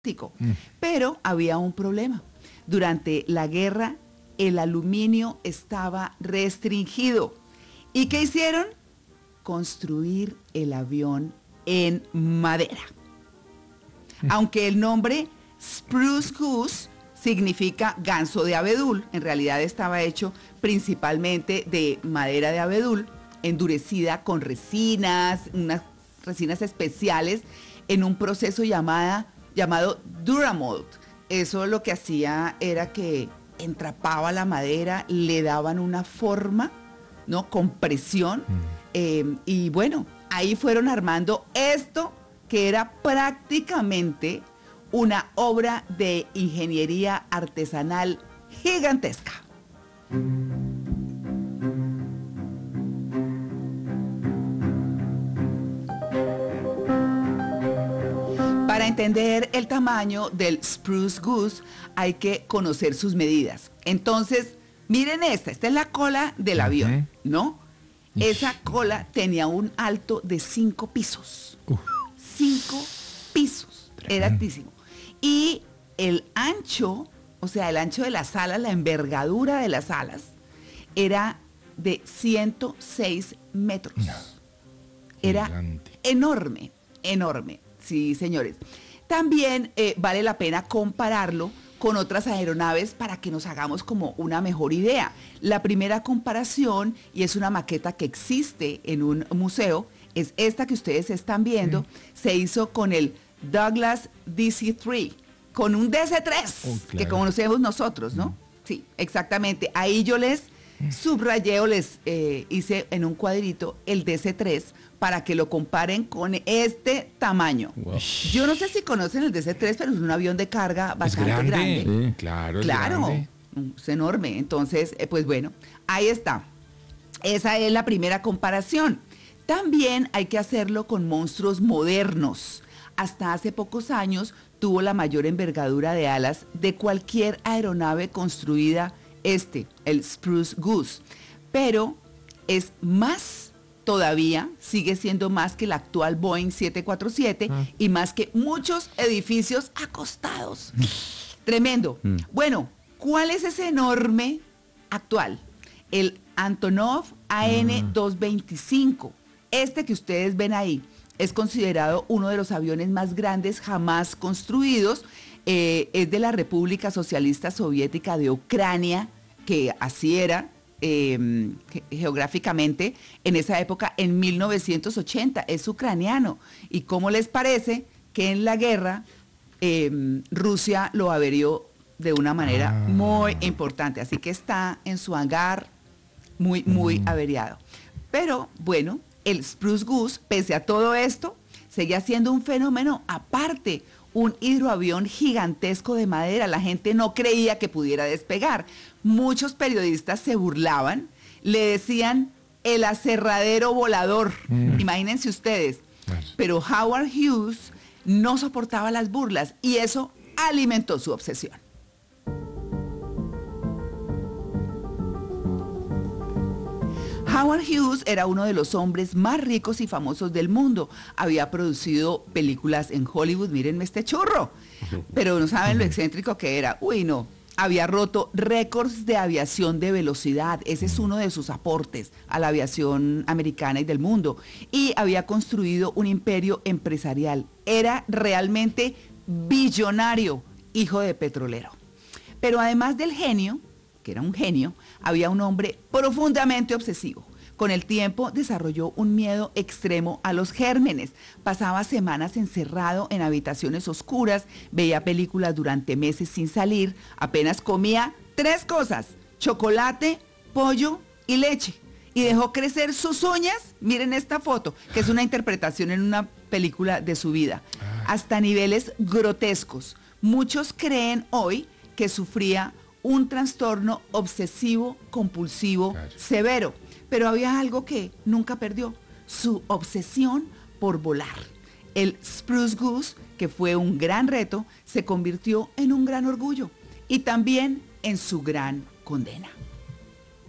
Pero había un problema. Durante la guerra, el aluminio estaba restringido. ¿Y qué hicieron? Construir el avión en madera. Aunque el nombre Spruce Goose significa ganso de abedul, en realidad estaba hecho principalmente de madera de abedul, endurecida con resinas, unas resinas especiales, en un proceso llamado Duramold. Eso lo que hacía era que entrapaba la madera, le daban una forma, ¿no? Con presión. Y bueno, ahí fueron armando esto que era prácticamente una obra de ingeniería artesanal gigantesca. Para entender el tamaño del Spruce Goose hay que conocer sus medidas. Entonces, miren esta es la cola del avión, ¿no? Esa cola tenía un alto de 5 pisos. 5 pisos. Era altísimo. Y el ancho, o sea, el ancho de las alas, la envergadura de las alas, era de 106 metros. Era enorme, enorme. Sí, señores. También vale la pena compararlo con otras aeronaves para que nos hagamos como una mejor idea. La primera comparación, y es una maqueta que existe en un museo, es esta que ustedes están viendo, se hizo con el Douglas DC-3, con un DC-3, que conocemos nosotros, ¿no? Sí, exactamente. Ahí yo les subrayé o les hice en un cuadrito el DC-3 para que lo comparen con este tamaño. Wow. Yo no sé si conocen el DC-3, pero es un avión de carga bastante grande. Sí, claro, es grande. Es enorme. Entonces, pues bueno, ahí está. Esa es la primera comparación. También hay que hacerlo con monstruos modernos. Hasta hace pocos años tuvo la mayor envergadura de alas de cualquier aeronave construida, el Spruce Goose. Pero es más todavía, sigue siendo más que el actual Boeing 747 y más que muchos edificios acostados. Tremendo. Bueno, ¿cuál es ese enorme actual? El Antonov AN-225. Este que ustedes ven ahí es considerado uno de los aviones más grandes jamás construidos. Es de la República Socialista Soviética de Ucrania, que así era geográficamente en esa época, en 1980. Es ucraniano. ¿Y cómo les parece que en la guerra Rusia lo averió de una manera muy importante? Así que está en su hangar muy averiado. Pero bueno, el Spruce Goose, pese a todo esto, seguía siendo un fenómeno aparte, un hidroavión gigantesco de madera. La gente no creía que pudiera despegar. Muchos periodistas se burlaban, le decían el aserradero volador, imagínense ustedes. Pero Howard Hughes no soportaba las burlas y eso alimentó su obsesión. Howard Hughes era uno de los hombres más ricos y famosos del mundo. Había producido películas en Hollywood, mírenme este churro. Pero no saben lo excéntrico que era. Uy, no. Había roto récords de aviación de velocidad. Ese es uno de sus aportes a la aviación americana y del mundo. Y había construido un imperio empresarial. Era realmente billonario, hijo de petrolero. Pero además del genio, que era un genio, había un hombre profundamente obsesivo. Con el tiempo desarrolló un miedo extremo a los gérmenes. Pasaba semanas encerrado en habitaciones oscuras, veía películas durante meses sin salir, apenas comía 3 cosas: chocolate, pollo y leche. Y dejó crecer sus uñas, miren esta foto, que es una interpretación en una película de su vida, hasta niveles grotescos. Muchos creen hoy que sufría un trastorno obsesivo compulsivo severo, pero había algo que nunca perdió: su obsesión por volar. El Spruce Goose, que fue un gran reto, se convirtió en un gran orgullo y también en su gran condena.